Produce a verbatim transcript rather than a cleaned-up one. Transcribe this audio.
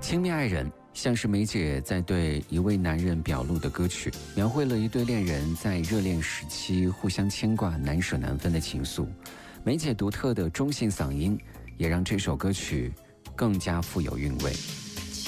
亲密爱人像是梅姐在对一位男人表露的歌曲，描绘了一对恋人在热恋时期互相牵挂、难舍难分的情愫。梅姐独特的中性嗓音也让这首歌曲更加富有韵味。